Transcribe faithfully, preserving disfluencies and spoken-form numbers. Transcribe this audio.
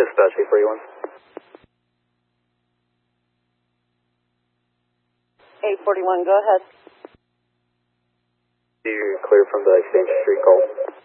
Dispatch eight forty-one. eight forty-one, go ahead. You're clear from the Exchange Street call.